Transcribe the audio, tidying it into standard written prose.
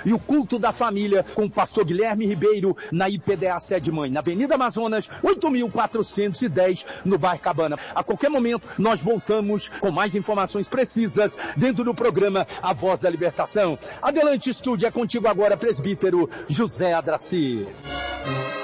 e o culto da família com o pastor Guilherme Ribeiro na IPDA Sede Mãe, na Avenida Amazonas, 8.410, no bairro Cabana. A qualquer momento nós voltamos com mais informações precisas dentro do programa A Voz da Libertação. Adelante, estúdio, é contigo agora, presbítero José Adraci.